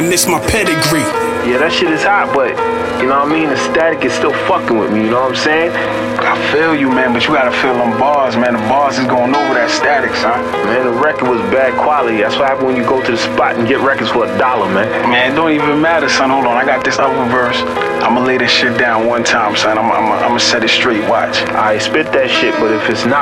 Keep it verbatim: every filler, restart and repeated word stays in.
This my pedigree. Yeah, that shit is hot, but you know what I mean? The static is still fucking with me, you know what I'm saying? I feel you, man, but you gotta feel them bars, man. The bars is going over that static, son. Man, the record was bad quality. That's what happens when you go to the spot and get records for a dollar, man. Man, it don't even matter, son. Hold on, I got this other verse. I'ma lay this shit down one time, son. I'm, I'm, I'm gonna set it straight, watch. I spit that shit, but if it's not